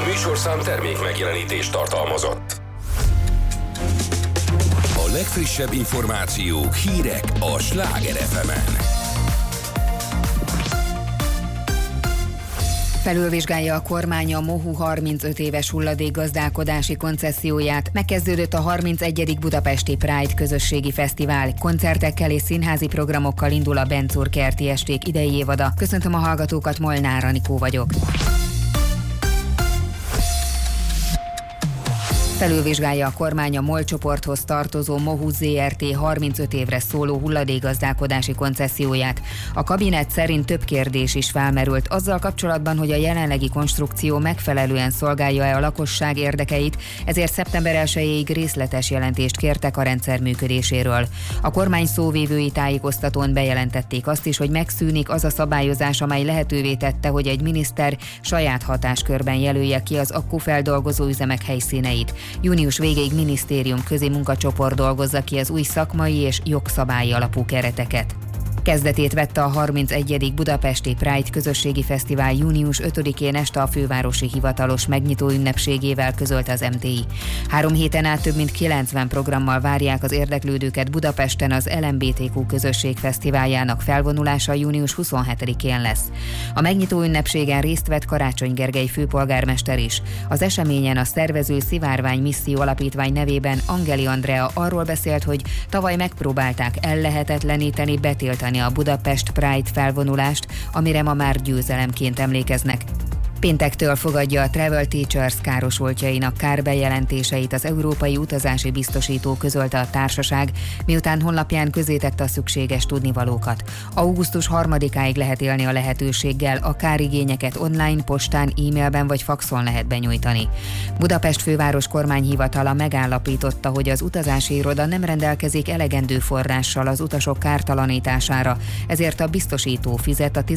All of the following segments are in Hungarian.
műsorszám termék megjelenítést tartalmazott. A legfrissebb információk, hírek a Sláger FM-en. Felülvizsgálja a kormány a Mohu 35 éves hulladékgazdálkodási koncesszióját. Megkezdődött a 31. Budapesti Pride közösségi fesztivál. Koncertekkel és színházi programokkal indul a Benczúr kerti esték idei évada. Köszöntöm a hallgatókat, Molnár Anikó vagyok. Felülvizsgálja a kormány a MOL csoporthoz tartozó Mohu Zrt. 35 évre szóló hulladékgazdálkodási koncesszióját. A kabinet szerint több kérdés is felmerült azzal kapcsolatban, hogy a jelenlegi konstrukció megfelelően szolgálja-e a lakosság érdekeit, ezért szeptember 1-ig részletes jelentést kértek a rendszer működéséről. A kormány szóvivői tájékoztatón bejelentették azt is, hogy megszűnik az a szabályozás, amely lehetővé tette, hogy egy miniszter saját hatáskörben jelölje ki az akkufeldolgozó üzemek helyszíneit. Június végéig minisztériumközi munkacsoport dolgozza ki az új szakmai és jogszabályi alapú kereteket. Kezdetét vette a 31. Budapesti Pride közösségi fesztivál június 5-én este a fővárosi hivatalos megnyitó ünnepségével, közölte az MTI. 3 héten át több mint 90 programmal várják az érdeklődőket Budapesten. Az LMBTQ közösség fesztiváljának felvonulása június 27-én lesz. A megnyitó ünnepségen részt vett Karácsony Gergely főpolgármester is. Az eseményen a szervező Szivárvány Misszió Alapítvány nevében Angeli Andrea arról beszélt, hogy tavaly megpróbálták ellehetetleníteni, betiltani a Budapest Pride felvonulást, amire ma már győzelemként emlékeznek. Péntektől fogadja a Travel Teachers károsultjainak kárbejelentéseit az Európai Utazási Biztosító, közölte a társaság, miután honlapján közzétette a szükséges tudnivalókat. Augusztus 3-áig lehet élni a lehetőséggel, a kárigényeket online, postán, e-mailben vagy faxon lehet benyújtani. Budapest főváros kormányhivatala megállapította, hogy az utazási iroda nem rendelkezik elegendő forrással az utasok kártalanítására, ezért a biztosító fizet a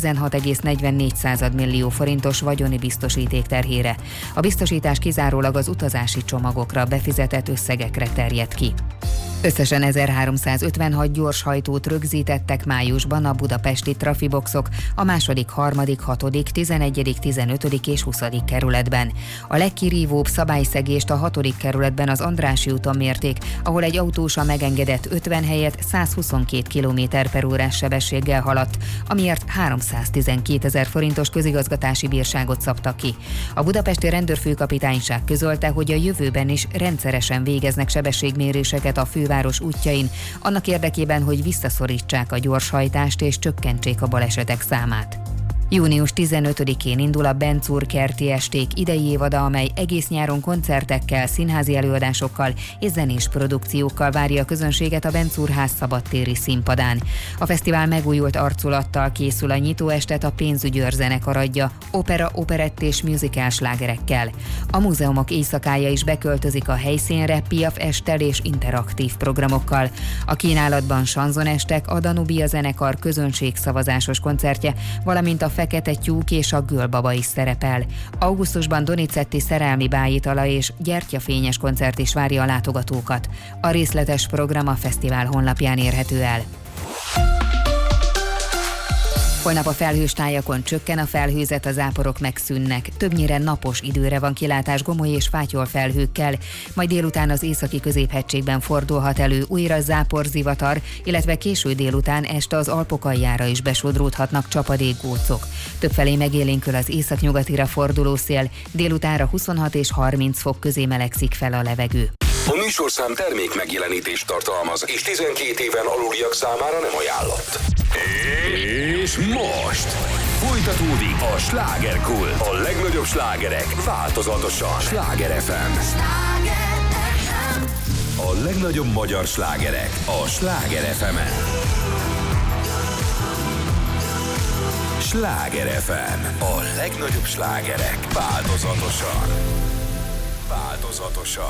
16,44 millió forintos vagyoni biztosíték terhére. A biztosítás kizárólag az utazási csomagokra befizetett összegekre terjed ki. Összesen 1356 gyorshajtót rögzítettek májusban a budapesti trafiboxok a 2., 3., 6., 11., 15. és 20. kerületben. A legkirívóbb szabályszegést a 6. kerületben az Andrássy úton mérték, ahol egy autós a megengedett 50 helyett 122 km/órás sebességgel haladt, amiért 312 000 forintos közigazgatási bírságot szabtak ki. A budapesti rendőrfőkapitányság közölte, hogy a jövőben is rendszeresen végeznek sebességméréseket a főváros útjain, annak érdekében, hogy visszaszorítsák a gyorshajtást és csökkentsék a balesetek számát. Június 15-én indul a Benczúr kerti esték idei évada, amely egész nyáron koncertekkel, színházi előadásokkal és zenés produkciókkal várja a közönséget a Benczúr ház szabadtéri színpadán. A fesztivál megújult arculattal készül, a nyitóestet a Pénzügyőr zenekar adja, opera, operett és musical slágerekkel. A múzeumok éjszakája is beköltözik a helyszínre piaf estel és interaktív programokkal. A kínálatban sanzonestek, a Danubia zenekar közönségszavazásos koncertje, valamint a Fekete tyúk és a Gölbaba is szerepel. Augusztusban Donizetti szerelmi bájitala és gyertyafényes koncert is várja a látogatókat. A részletes program a fesztivál honlapján érhető el. Holnap a felhős tájakon csökken a felhőzet, a záporok megszűnnek. Többnyire napos időre van kilátás gomoly és fátyol felhőkkel, majd délután az északi középhegységben fordulhat elő újra záporzivatar, illetve késő délután este az Alpok aljára is besodródhatnak csapadékgócok. Többfelé megélénkül az északnyugatira forduló szél, délutánra 26 és 30 fok közé melegszik fel a levegő. A műsorszám termék megjelenítést tartalmaz, és 12 éven aluliak számára nem ajánlott. És most folytatódik a Slágerkult. A legnagyobb slágerek változatosan. Sláger FM. A legnagyobb magyar slágerek a Sláger FM-en. Sláger FM. A legnagyobb slágerek változatosan.